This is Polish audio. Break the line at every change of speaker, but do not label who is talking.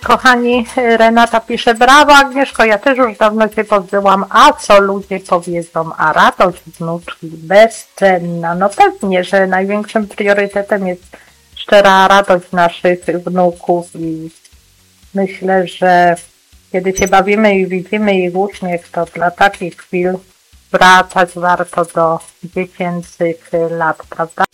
kochani, Renata pisze, brawo Agnieszko, ja też już dawno Cię pozbyłam, a co ludzie powiedzą, a radość wnuczki bezcenna. No pewnie, że największym priorytetem jest szczera radość naszych wnuków i myślę, że kiedy się bawimy i widzimy ich uśmiech, to dla takich chwil wracać warto do dziecięcych lat, prawda?